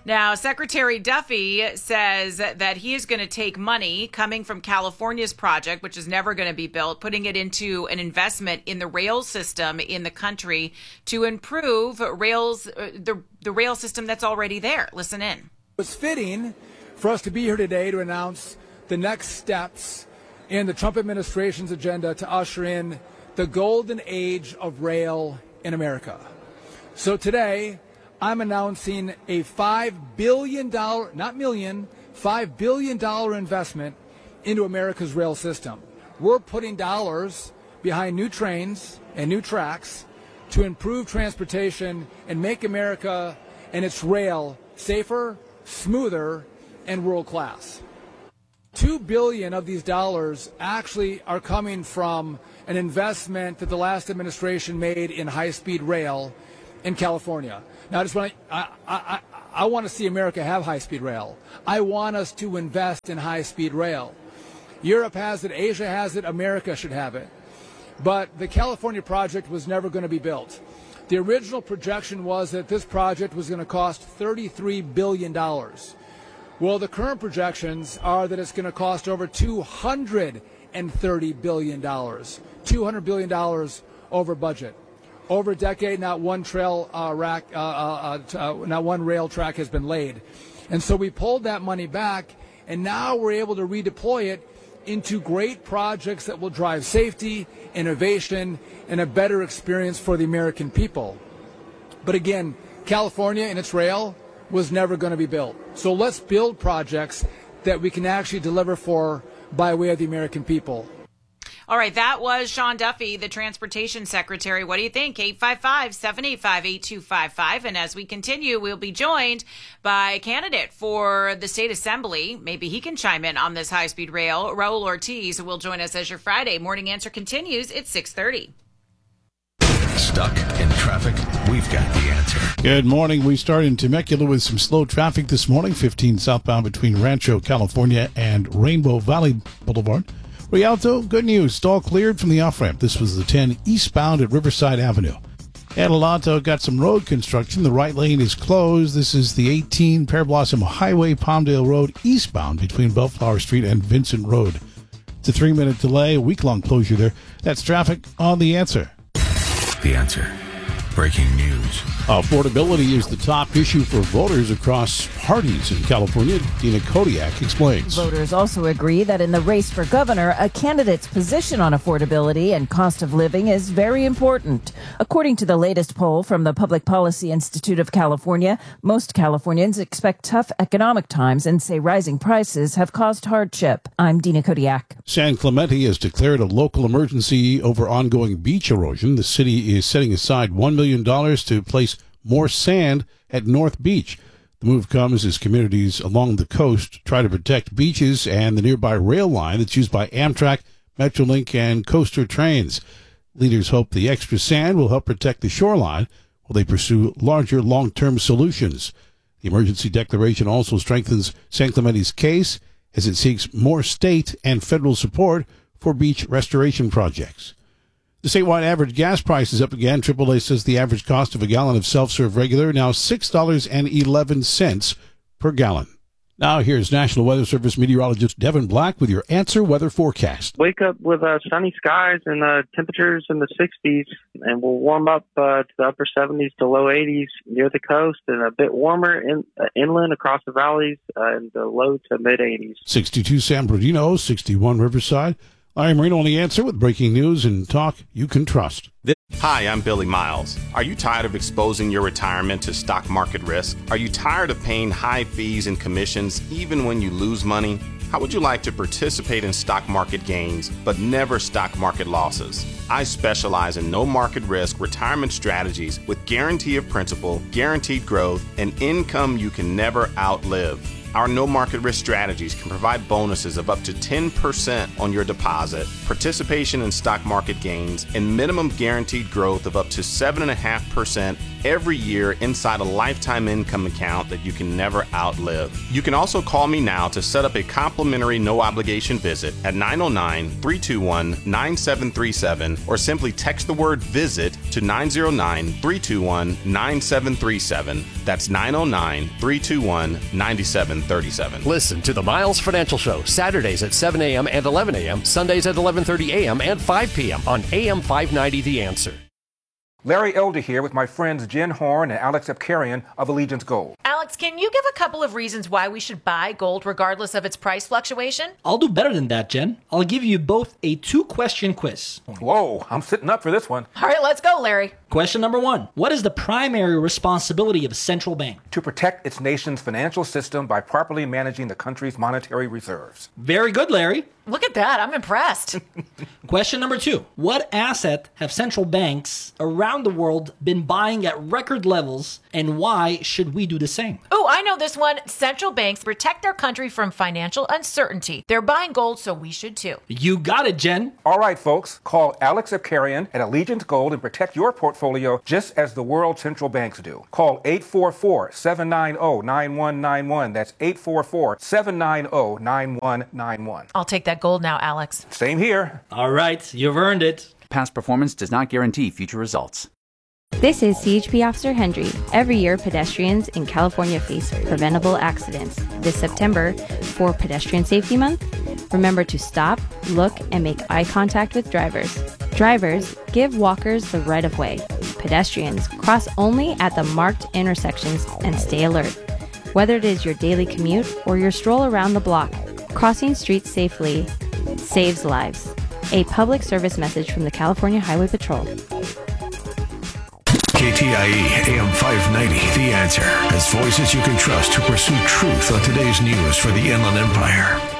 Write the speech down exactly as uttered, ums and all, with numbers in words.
Now, Secretary Duffy says that he is going to take money coming from California's project, which is never going to be built, putting it into an investment in the rail system in the country to improve rails, uh, the, the rail system that's already there. Listen in. It's fitting for us to be here today to announce the next steps in the Trump administration's agenda to usher in the golden age of rail in America. So today, I'm announcing a five billion dollars, not million, five billion dollars investment into America's rail system. We're putting dollars behind new trains and new tracks to improve transportation and make America and its rail safer, smoother, and world-class. Two billion dollars of these dollars actually are coming from an investment that the last administration made in high-speed rail in California. Now, I just want to, I, I, I want to see America have high-speed rail. I want us to invest in high-speed rail. Europe has it, Asia has it, America should have it. But the California project was never going to be built. The original projection was that this project was going to cost thirty-three billion dollars. Well, the current projections are that it's going to cost over two hundred thirty billion dollars. two hundred billion dollars over budget. Over a decade, not one trail uh, rack, uh, uh, uh, not one rail track has been laid. And so we pulled that money back, and now we're able to redeploy it into great projects that will drive safety, innovation, and a better experience for the American people. But again, California and its rail was never going to be built. So let's build projects that we can actually deliver for by way of the American people. All right, that was Sean Duffy, the Transportation Secretary. What do you think? eight five five, seven eight five, eight two five five. And as we continue, we'll be joined by a candidate for the state assembly. Maybe he can chime in on this high-speed rail. Raul Ortiz will join us as your Friday Morning Answer continues at six thirty. Stuck in traffic? We've got the answer. Good morning. We start in Temecula with some slow traffic this morning, fifteen southbound between Rancho, California and Rainbow Valley Boulevard. Rialto, good news. Stall cleared from the off-ramp. This was the ten eastbound at Riverside Avenue. Adelanto got some road construction. The right lane is closed. This is the eighteen Pear Blossom Highway, Palmdale Road eastbound between Bellflower Street and Vincent Road. It's a three-minute delay, a week-long closure there. That's traffic on The Answer. The Answer. Breaking news. Affordability is the top issue for voters across parties in California. Dina Kodiak explains. Voters also agree that in the race for governor, a candidate's position on affordability and cost of living is very important. According to the latest poll from the Public Policy Institute of California, most Californians expect tough economic times and say rising prices have caused hardship. I'm Dina Kodiak. San Clemente has declared a local emergency over ongoing beach erosion. The city is setting aside one million dollars to place more sand at North Beach. The move comes as communities along the coast try to protect beaches and the nearby rail line that's used by Amtrak, Metrolink, and coaster trains. Leaders hope the extra sand will help protect the shoreline while they pursue larger long-term solutions. The emergency declaration also strengthens San Clemente's case as it seeks more state and federal support for beach restoration projects. The statewide average gas price is up again. triple A says the average cost of a gallon of self-serve regular now six dollars and eleven cents per gallon. Now here's National Weather Service meteorologist Devin Black with your Answer Weather Forecast. Wake up with uh, sunny skies and uh, temperatures in the sixties, and we'll warm up uh, to the upper seventies to low eighties near the coast, and a bit warmer in, uh, inland across the valleys uh, in the low to mid eighties. sixty-two San Bernardino, sixty-one Riverside. Larry Marino on The Answer with breaking news and talk you can trust. Hi, I'm Billy Miles. Are you tired of exposing your retirement to stock market risk? Are you tired of paying high fees and commissions even when you lose money? How would you like to participate in stock market gains but never stock market losses? I specialize in no market risk retirement strategies with guarantee of principal, guaranteed growth, and income you can never outlive. Our no market risk strategies can provide bonuses of up to ten percent on your deposit, participation in stock market gains, and minimum guaranteed growth of up to seven point five percent every year inside a lifetime income account that you can never outlive. You can also call me now to set up a complimentary no obligation visit at nine oh nine, three two one, nine seven three seven or simply text the word visit to nine oh nine, three two one, nine seven three seven. That's nine oh nine, three two one, nine seven three seven. Listen to the Miles Financial Show Saturdays at seven a.m. and eleven a.m., Sundays at eleven thirty a.m. and five p.m. on A M five ninety The Answer. Larry Elder here with my friends Jen Horn and Alex Epkarian of Allegiance Gold. Alex, can you give a couple of reasons why we should buy gold regardless of its price fluctuation? I'll do better than that, Jen. I'll give you both a two-question quiz. Whoa, I'm sitting up for this one. All right, let's go, Larry. Question number one. What is the primary responsibility of a central bank? To protect its nation's financial system by properly managing the country's monetary reserves. Very good, Larry. Look at that. I'm impressed. Question number two. What asset have central banks around the world been buying at record levels, and why should we do the same? Oh, I know this one. Central banks protect their country from financial uncertainty. They're buying gold, so we should too. You got it, Jen. All right, folks. Call Alex Epkarian at Allegiance Gold and protect your portfolio just as the world central banks do. Call eight four four, seven nine zero, nine one nine one. That's eight four four, seven nine zero, nine one nine one. I'll take that gold now, Alex. Same here. All right, you've earned it. Past performance does not guarantee future results. This is C H P Officer Hendry. Every year, pedestrians in California face preventable accidents. This September, for Pedestrian Safety Month, remember to stop, look, and make eye contact with drivers. Drivers, give walkers the right of way. Pedestrians, cross only at the marked intersections and stay alert. Whether it is your daily commute or your stroll around the block, crossing streets safely saves lives. A public service message from the California Highway Patrol. K T I E A M five ninety, The Answer. As voices you can trust to pursue truth on today's news for the Inland Empire.